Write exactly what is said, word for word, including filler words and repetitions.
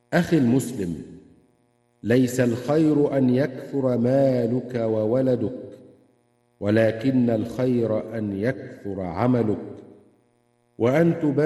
أخي المسلم، ليس الخير أن يكثر مالك وولدك، ولكن الخير أن يكثر عملك، وأن تبارك